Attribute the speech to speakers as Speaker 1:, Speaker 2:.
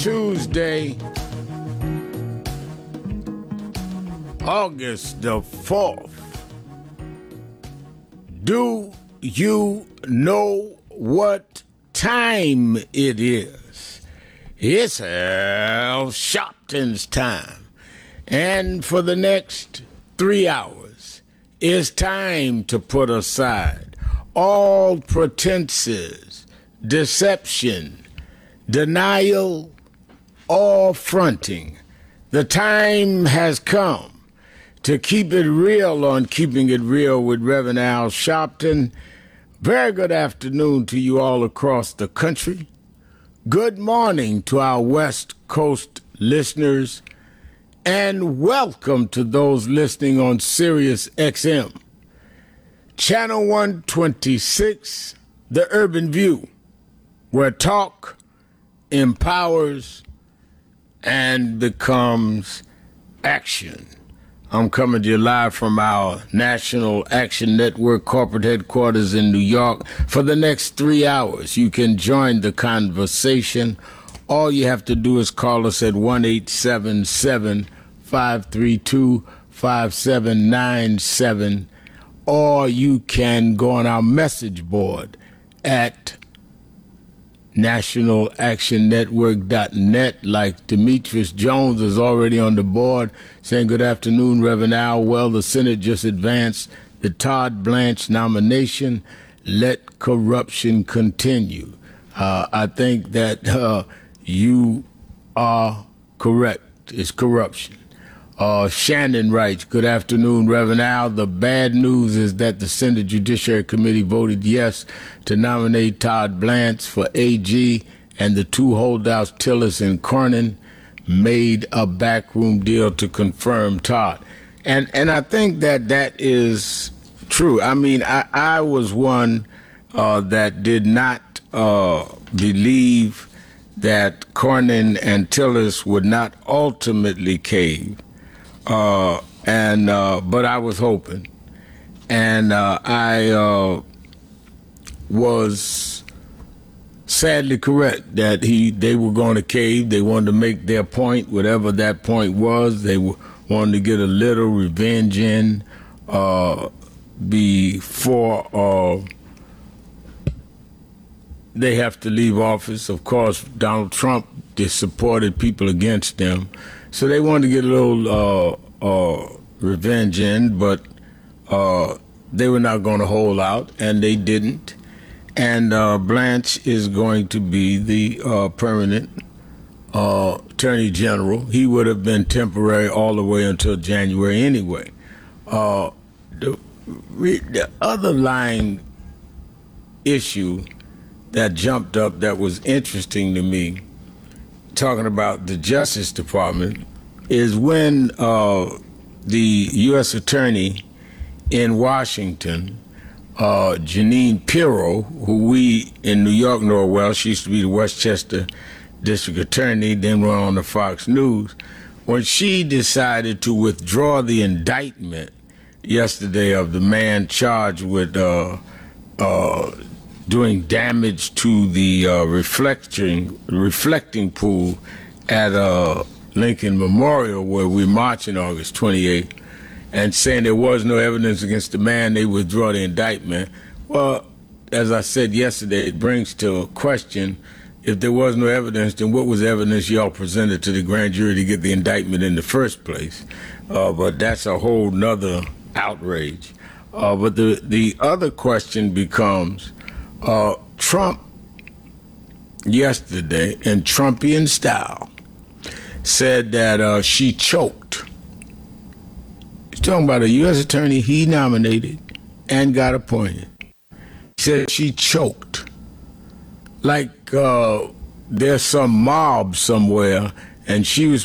Speaker 1: Tuesday, August the 4th. Do you know what time it is? It's Al Sharpton's time. And for the next 3 hours, it's time to put aside all pretenses, deception, denial, or fronting. The time has come to keep it real on Keeping It Real with Reverend Al Sharpton. Very good afternoon to you all across the country. Good morning to our West Coast listeners, and welcome to those listening on Sirius XM, Channel 126, The Urban View, where talk empowers and becomes action. I'm coming to you live from our National Action Network corporate headquarters in New York. For the next 3 hours, you can join the conversation. All you have to do is call us at 1-877-532-5797, or you can go on our message board at nationalactionnetwork.net, like Demetrius Jones is already on the board saying, good afternoon, Reverend Al. Well, the Senate just advanced the Todd Blanche nomination. Let corruption continue. I think that you are correct. It's corruption. Shannon writes, good afternoon, Reverend Al. The bad news is that the Senate Judiciary Committee voted yes to nominate Todd Blanche for AG, and the two holdouts, Tillis and Cornyn, made a backroom deal to confirm Todd. And I think that that is true. I mean, I was one that did not believe that Cornyn and Tillis would not ultimately cave. But I was hoping, and I was sadly correct that they were going to cave. They wanted to make their point, whatever that point was. They wanted to get a little revenge in before they have to leave office. Of course, Donald Trump supported people against them. So they wanted to get a little revenge in, but they were not going to hold out, and they didn't. And Blanche is going to be the permanent Attorney General. He would have been temporary all the way until January anyway. The underlying issue that jumped up that was interesting to me, talking about the Justice Department, is when the U.S. Attorney in Washington, Jeanine Pirro, who we in New York know well, she used to be the Westchester District Attorney, then went on to Fox News, when she decided to withdraw the indictment yesterday of the man charged with doing damage to the reflecting pool at Lincoln Memorial, where we're marching August 28th, and saying there was no evidence against the man, they withdraw the indictment. Well, as I said yesterday, it brings to a question, if there was no evidence, then what was the evidence y'all presented to the grand jury to get the indictment in the first place? But that's a whole nother outrage. But the other question becomes, Trump yesterday, in Trumpian style, said that she choked. He's talking about a U.S. attorney he nominated and got appointed. He said she choked. Like there's some mob somewhere, and she was